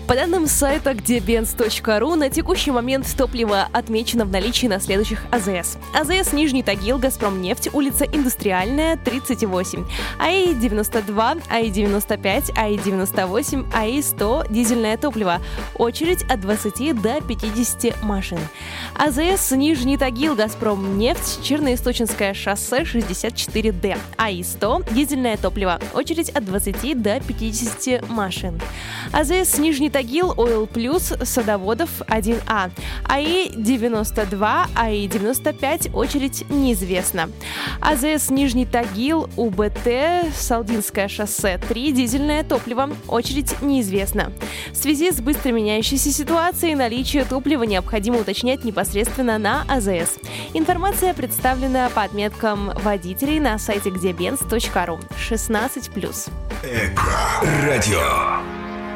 По данным сайта gdebenz.ru, на текущий момент топливо отмечено в наличии на следующих АЗС. АЗС Нижний Тагил, Газпромнефть, улица Индустриальная, 38, АИ-92, АИ-95, АИ-98, АИ-100, дизельное топливо. Очередь от 20 до 50 машин. АЗС Нижний Тагил, Газпромнефть, Черноисточинское шоссе, 64Д, АИ-100, дизельное топливо. Очередь от 20 до 50 машин. АЗС Нижний Тагил, Ойл Плюс, Садоводов, 1А, АИ-92, АИ-95, очередь неизвестна. АЗС Нижний Тагил, УБТ, Салдинское шоссе, 3, дизельное топливо, очередь неизвестна. В связи с быстро меняющейся ситуацией наличие топлива необходимо уточнять непосредственно на АЗС. Информация представлена по отметкам водителей на сайте gdebenz.ru. 16+. Эко-радио.